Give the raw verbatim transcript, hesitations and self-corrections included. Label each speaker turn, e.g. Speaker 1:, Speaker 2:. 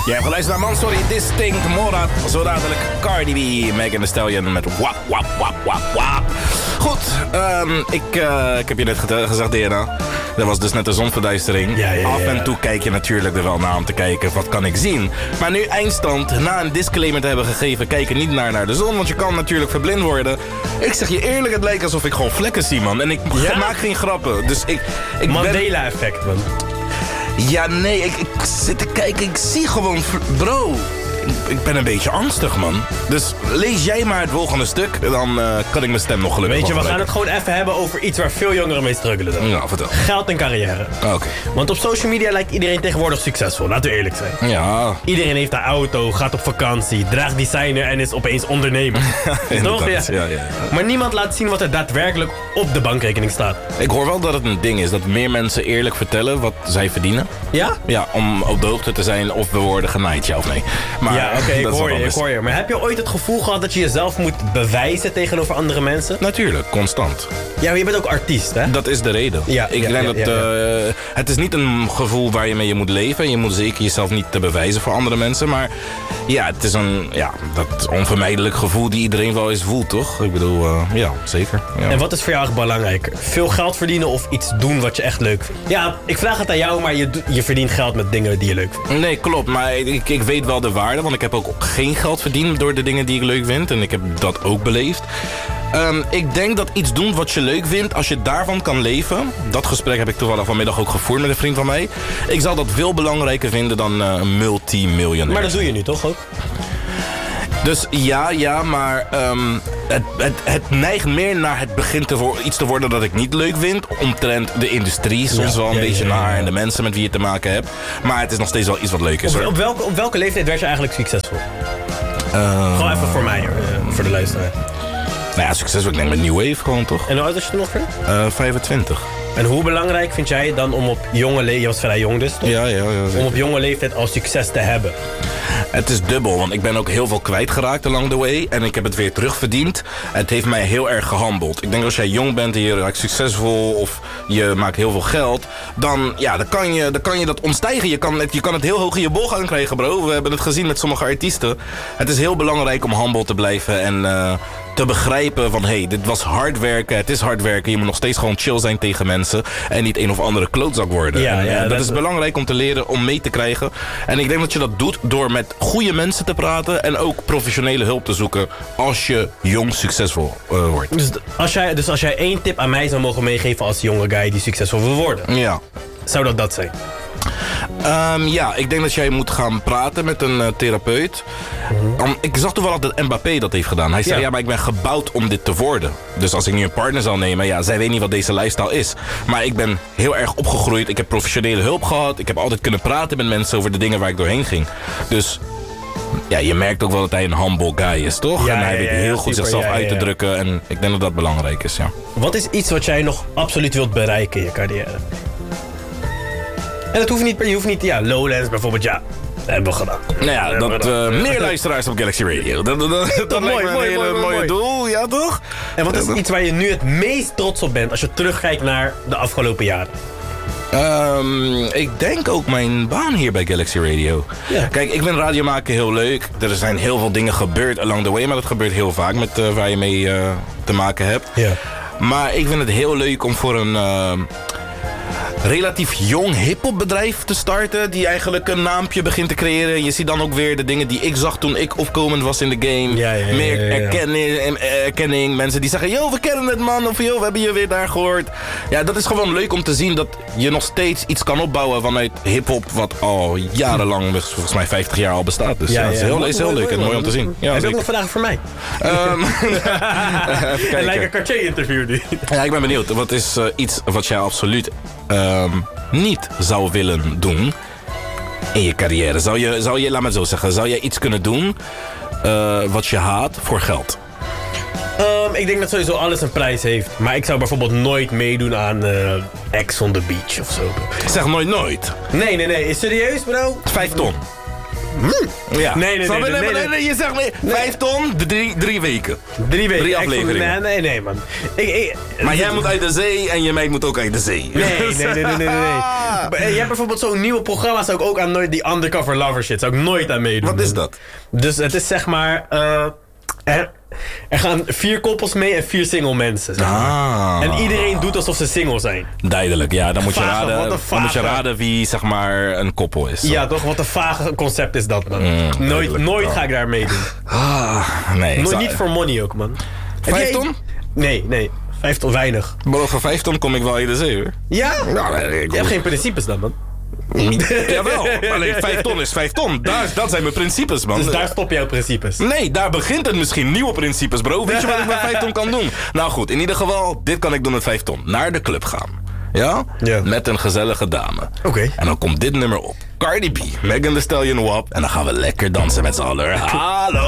Speaker 1: Jij hebt geluisterd naar Mansory, Distinct, Morat. Zo dadelijk Cardi B, Megan Thee Stallion met wap, wap, wap, wap, wap. Goed, um, ik, uh, ik heb je net ge- gezegd, Dena. Er was dus net een zonverduistering.
Speaker 2: Ja, ja, ja.
Speaker 1: Af en toe kijk je natuurlijk er wel naar om te kijken, wat kan ik zien? Maar nu eindstand, na een disclaimer te hebben gegeven, kijk er niet naar naar de zon, want je kan natuurlijk verblind worden. Ik zeg je eerlijk, het lijkt alsof ik gewoon vlekken zie, man. En ik
Speaker 2: Ja?
Speaker 1: maak geen grappen. Dus ik, ik ben...
Speaker 2: Mandela-effect, man.
Speaker 1: Ja, nee, ik, ik zit te kijken, ik zie gewoon... Bro, ik, ik ben een beetje angstig, man. Dus lees jij maar het volgende stuk, dan uh, kan ik mijn stem nog gelukkig
Speaker 2: Weet je, we gaan
Speaker 1: gebruiken.
Speaker 2: het gewoon even hebben over iets waar veel jongeren mee struggelen dan.
Speaker 1: Ja, vertel.
Speaker 2: Geld en carrière.
Speaker 1: Oké. Okay.
Speaker 2: Want op social media lijkt iedereen tegenwoordig succesvol, laten we eerlijk zijn.
Speaker 1: Ja.
Speaker 2: Iedereen heeft een auto, gaat op vakantie, draagt designer en is opeens ondernemer. Toch? Ja.
Speaker 1: Ja, ja.
Speaker 2: Maar niemand laat zien wat er daadwerkelijk op de bankrekening staat.
Speaker 1: Ik hoor wel dat het een ding is, dat meer mensen eerlijk vertellen wat zij verdienen.
Speaker 2: Ja?
Speaker 1: Ja, om op de hoogte te zijn of we worden genaaid, ja of nee. Maar,
Speaker 2: Ja, oké, okay, ik
Speaker 1: dat is
Speaker 2: hoor
Speaker 1: wat
Speaker 2: je, ik
Speaker 1: anders.
Speaker 2: hoor je. Maar heb je ooit het gevoel gehad dat je jezelf moet bewijzen tegenover andere mensen?
Speaker 1: Natuurlijk, constant.
Speaker 2: Ja, maar je bent ook artiest, hè?
Speaker 1: Dat is de reden.
Speaker 2: Ja,
Speaker 1: ik
Speaker 2: ja,
Speaker 1: denk
Speaker 2: ja,
Speaker 1: dat
Speaker 2: ja, ja.
Speaker 1: uh, het is niet een gevoel waar je mee moet leven. En je moet zeker jezelf niet te bewijzen voor andere mensen. Maar ja, het is een ja, dat onvermijdelijk gevoel die iedereen wel eens voelt, toch? Ik bedoel, uh, ja, zeker. Ja.
Speaker 2: En wat is voor jou eigenlijk belangrijker? Veel geld verdienen of iets doen wat je echt leuk vindt? Ja, ik vraag het aan jou, maar je, je verdient geld met dingen die je leuk vindt.
Speaker 1: Nee, klopt. Maar ik, ik weet wel de waarde. Want ik heb ook geen geld verdiend door de dingen die ik leuk vind. En ik heb dat ook beleefd. Um, ik denk dat iets doen wat je leuk vindt, als je daarvan kan leven. Dat gesprek heb ik toevallig vanmiddag ook gevoerd met een vriend van mij. Ik zal dat veel belangrijker vinden dan uh, een multimiljonair.
Speaker 2: Maar dat doe je nu toch ook?
Speaker 1: Dus ja, ja, maar um, het, het, het neigt meer naar het begin te voor, iets te worden dat ik niet leuk vind. Omtrent de industrie, soms
Speaker 2: Ja,
Speaker 1: wel een
Speaker 2: ja,
Speaker 1: beetje
Speaker 2: ja, ja, ja.
Speaker 1: naar en de mensen met wie je te maken hebt. Maar het is nog steeds wel iets wat leuk is.
Speaker 2: Op,
Speaker 1: Hoor.
Speaker 2: op, welke, op welke leeftijd werd je eigenlijk succesvol?
Speaker 1: Uh,
Speaker 2: Gewoon even voor mij, uh, voor de luisteraar.
Speaker 1: Nou ja, succesvol. Ik denk met New Wave gewoon, toch?
Speaker 2: En hoe oud was je toen ongeveer?
Speaker 1: Uh, vijfentwintig.
Speaker 2: En hoe belangrijk vind jij dan om op jonge leeftijd, je was vrij jong dus, toch?
Speaker 1: Ja, ja, ja.
Speaker 2: Om op jonge leeftijd al succes te hebben?
Speaker 1: Het is dubbel, want ik ben ook heel veel kwijtgeraakt along the way. En ik heb het weer terugverdiend. Het heeft mij heel erg gehandeld. Ik denk als jij jong bent en je raakt succesvol of je maakt heel veel geld, dan, ja, dan, kan, je, dan kan je dat ontstijgen. Je kan het, je kan het heel hoog in je bol gaan krijgen, bro. We hebben het gezien met sommige artiesten. Het is heel belangrijk om humble te blijven en uh, te begrijpen van, hé, hey, dit was hard werken. Het is hard werken. Je moet nog steeds gewoon chill zijn tegen mensen en niet een of andere klootzak worden.
Speaker 2: Ja,
Speaker 1: en,
Speaker 2: ja,
Speaker 1: dat,
Speaker 2: dat
Speaker 1: is belangrijk om te leren, om mee te krijgen. En ik denk dat je dat doet door met goede mensen te praten en ook professionele hulp te zoeken als je jong succesvol uh, wordt.
Speaker 2: Dus als, jij, dus als jij één tip aan mij zou mogen meegeven als jonge guy die succesvol wil worden,
Speaker 1: Ja.
Speaker 2: zou dat dat zijn?
Speaker 1: Um, ja, ik denk dat jij moet gaan praten met een uh, therapeut. Mm-hmm. Um, ik zag toevallig dat Mbappé dat heeft gedaan. Hij zei, ja. ja, maar ik ben gebouwd om dit te worden. Dus als ik nu een partner zal nemen, ja, zij weet niet wat deze lifestyle is. Maar ik ben heel erg opgegroeid. Ik heb professionele hulp gehad. Ik heb altijd kunnen praten met mensen over de dingen waar ik doorheen ging. Dus ja, je merkt ook wel dat hij een humble guy is, toch?
Speaker 2: Ja,
Speaker 1: en hij
Speaker 2: ja,
Speaker 1: weet
Speaker 2: ja,
Speaker 1: heel
Speaker 2: ja,
Speaker 1: goed
Speaker 2: super,
Speaker 1: zichzelf
Speaker 2: ja, ja,
Speaker 1: uit te
Speaker 2: ja.
Speaker 1: drukken. En ik denk dat dat belangrijk is, ja.
Speaker 2: Wat is iets wat jij nog absoluut wilt bereiken in je carrière? En dat hoeft niet, je hoeft niet, ja, Lowlands bijvoorbeeld, ja, dat hebben we gedaan.
Speaker 1: Nou ja, dat, dat uh, meer luisteraars op Galaxy Radio. Dat, dat, dat, dat
Speaker 2: mooi,
Speaker 1: lijkt me een
Speaker 2: mooi,
Speaker 1: hele
Speaker 2: mooi, mooi,
Speaker 1: mooie
Speaker 2: mooi.
Speaker 1: doel, ja toch?
Speaker 2: En wat is iets waar je nu het meest trots op bent als je terugkijkt naar de afgelopen jaren?
Speaker 1: Um, ik denk ook mijn baan hier bij Galaxy Radio.
Speaker 2: Ja.
Speaker 1: Kijk, ik vind radio maken heel leuk. Er zijn heel veel dingen gebeurd along the way, maar dat gebeurt heel vaak met uh, waar je mee uh, te maken hebt.
Speaker 2: Ja.
Speaker 1: Maar ik vind het heel leuk om voor een uh, relatief jong hiphop bedrijf te starten, die eigenlijk een naampje begint te creëren. Je ziet dan ook weer de dingen die ik zag toen ik opkomend was in de game.
Speaker 2: Ja, ja, ja,
Speaker 1: meer
Speaker 2: ja, ja.
Speaker 1: erkenning, erkenning. Mensen die zeggen, yo, we kennen het man. Of yo, we hebben je weer daar gehoord. Ja, dat is gewoon leuk om te zien dat je nog steeds iets kan opbouwen vanuit hiphop, wat al jarenlang, volgens mij vijftig jaar al bestaat. Dus ja,
Speaker 2: Ja,
Speaker 1: het is
Speaker 2: ja.
Speaker 1: heel,
Speaker 2: Mooi,
Speaker 1: is heel
Speaker 2: mooi,
Speaker 1: leuk en
Speaker 2: mooi,
Speaker 1: mooi om te zien. Ja,
Speaker 2: Heb je ook
Speaker 1: zeker.
Speaker 2: nog vragen voor mij?
Speaker 1: Um, even
Speaker 2: Het lijkt
Speaker 1: kijken.
Speaker 2: een Cartier-interview nu.
Speaker 1: Ja, ik ben benieuwd. Wat is uh, iets wat jij absoluut um, niet zou willen doen in je carrière? Zou je, zou je, laat me het zo zeggen, zou jij iets kunnen doen uh, wat je haat voor geld?
Speaker 2: Um, ik denk dat sowieso alles een prijs heeft. Maar ik zou bijvoorbeeld nooit meedoen aan uh, Ex on the Beach of zo.
Speaker 1: Ik zeg nooit nooit.
Speaker 2: Nee, nee, nee. Is serieus, bro?
Speaker 1: Vijf ton. Ja.
Speaker 2: Nee, nee,
Speaker 1: Snap je?
Speaker 2: nee, nee,
Speaker 1: maar
Speaker 2: nee.
Speaker 1: nee, je zegt nee, vijf ton, de drie, drie weken.
Speaker 2: Drie weken.
Speaker 1: Drie
Speaker 2: Ik vond-
Speaker 1: afleveringen.
Speaker 2: Nee, nee, nee, man. Ik, ik,
Speaker 1: Maar jij moet uit de zee en je meid moet ook uit de zee.
Speaker 2: Nee, nee, nee, nee, nee, nee. nee. Je hebt bijvoorbeeld zo'n nieuwe programma, zou ik ook aan nooit, die undercover lover shit, zou ik nooit aan meedoen.
Speaker 1: Wat is dat?
Speaker 2: Dus het is zeg maar, uh, er, er gaan vier koppels mee en vier single mensen. Zeg maar.
Speaker 1: Ah.
Speaker 2: En iedereen doet alsof ze single zijn.
Speaker 1: Duidelijk, ja. Dan moet je,
Speaker 2: Vage, wat
Speaker 1: raden,
Speaker 2: een
Speaker 1: dan moet je
Speaker 2: vage.
Speaker 1: raden wie zeg maar een koppel is.
Speaker 2: Ja, toch? Wat een vage concept is dat, man.
Speaker 1: Mm,
Speaker 2: nooit
Speaker 1: duidelijk.
Speaker 2: nooit
Speaker 1: Oh.
Speaker 2: ga ik daar meedoen.
Speaker 1: Ah, nee. ik
Speaker 2: Nooit
Speaker 1: zou-
Speaker 2: niet voor money ook, man. Heb
Speaker 1: Vijf
Speaker 2: jij-
Speaker 1: ton?
Speaker 2: Nee, nee. Vijf ton weinig.
Speaker 1: Boven vijf ton kom ik wel uit de zee, hoor.
Speaker 2: Ja?
Speaker 1: Ja, nee, ik
Speaker 2: Je hebt geen principes dan, man.
Speaker 1: Jawel, alleen vijf ton is vijf ton. Daar, dat zijn mijn principes, man.
Speaker 2: Dus daar stop jouw principes.
Speaker 1: Nee, daar begint het misschien. Nieuwe principes, bro. Weet je wat ik met vijf ton kan doen? Nou goed, in ieder geval, dit kan ik doen met vijf ton. Naar de club gaan. Ja?
Speaker 2: Ja.
Speaker 1: Met een gezellige dame.
Speaker 2: Oké.
Speaker 1: En dan komt dit nummer op. Cardi B, Megan Thee Stallion, W A P. En dan gaan we lekker dansen met z'n allen. Hallo.